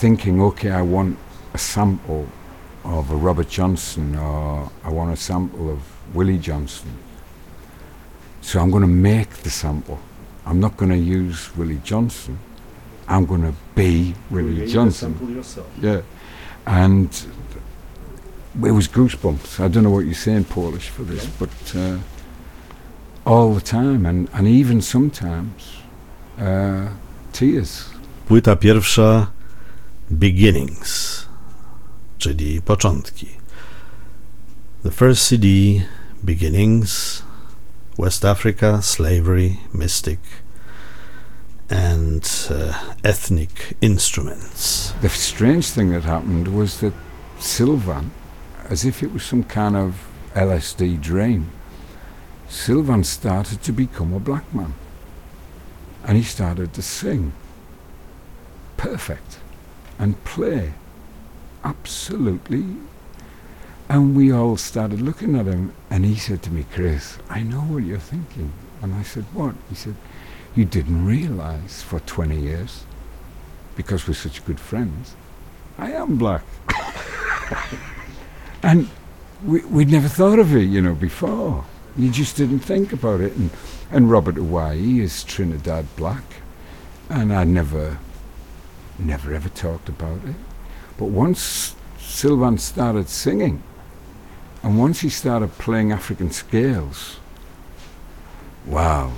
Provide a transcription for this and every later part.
thinking, okay, I want a sample of a Robert Johnson, or I want a sample of Willie Johnson. So I'm going to make the sample. I'm not going to use Willie Johnson. I'm going to be Willie Johnson. Sample yourself. Yeah. And it was goosebumps. I don't know what you say in Polish for this, but all the time, and even sometimes tears. Płyta pierwsza Beginnings, czyli początki. The first CD, Beginnings, West Africa, Slavery, Mystic, and ethnic instruments. The strange thing that happened was that Sylvan, as if it was some kind of LSD dream, Sylvan started to become a black man. And he started to sing perfect and play absolutely. And we all started looking at him, and he said to me, Chris, I know what you're thinking. And I said, what? He said, you didn't realise for 20 years, because we're such good friends, I am black. And we'd never thought of it, before. You just didn't think about it. And Robert Hawaii is Trinidad black. And I never ever talked about it. But once Sylvan started singing, and once he started playing African scales, wow.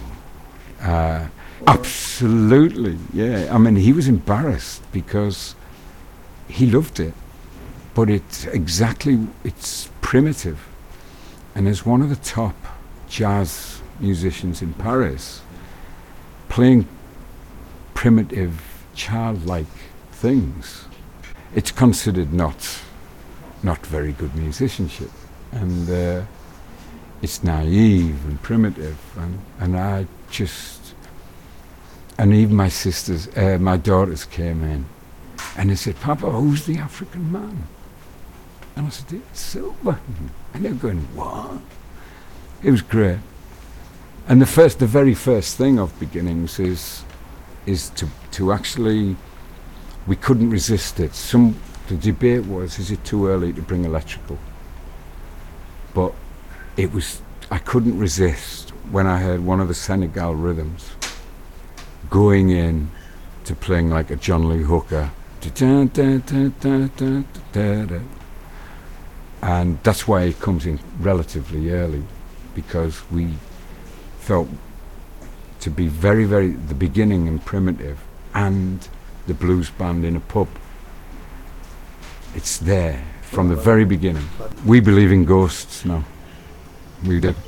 Absolutely, yeah. I mean, he was embarrassed because he loved it. But it's primitive. And as one of the top jazz musicians in Paris, playing primitive, childlike things, it's considered not very good musicianship. And it's naive and primitive. And I just... And even my sisters, my daughters came in, and they said, Papa, who's the African man? And I said, it's Sylvan. And they're going, what? It was great. And the very first thing of Beginnings is to actually, we couldn't resist it. The debate was, is it too early to bring electrical? But I couldn't resist when I heard one of the Senegal rhythms going in to playing like a John Lee Hooker. And that's why it comes in relatively early, because we felt to be very, very the beginning and primitive, and the blues band in a pub. It's there from the very beginning. We believe in ghosts now. We do.